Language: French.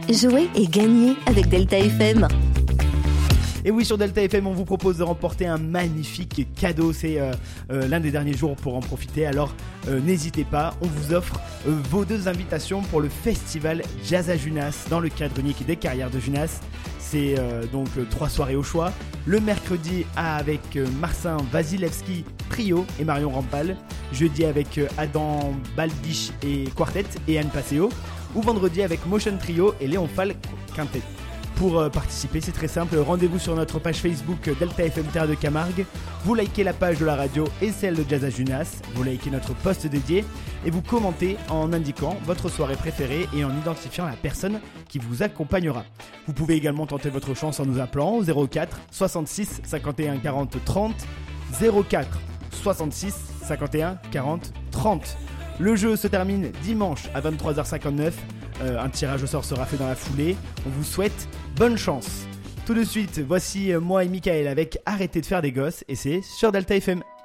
Jouez et gagnez avec Delta FM. Et oui, sur Delta FM, on vous propose de remporter un magnifique cadeau. C'est l'un des derniers jours pour en profiter. Alors, n'hésitez pas, on vous offre vos 2 invitations pour le festival Jazz à Junas dans le cadre unique des carrières de Junas. C'est donc 3 soirées au choix. Le mercredi avec Marcin Vasilevski Trio et Marion Rampal. Jeudi avec Adam Baldich et Quartet et Anne Passeo. Ou vendredi avec Motion Trio et Léon Fall Quintet. Pour participer, c'est très simple, rendez-vous sur notre page Facebook Delta FM Terre de Camargue, vous likez la page de la radio et celle de Jazz à Junas, vous likez notre post dédié et vous commentez en indiquant votre soirée préférée et en identifiant la personne qui vous accompagnera. Vous pouvez également tenter votre chance en nous appelant au 04 66 51 40 30, 04 66 51 40 30. Le jeu se termine dimanche à 23h59. Un tirage au sort sera fait dans la foulée. On vous souhaite bonne chance. Tout de suite, voici moi et Michael avec Arrêtez de faire des gosses et c'est sur Delta FM.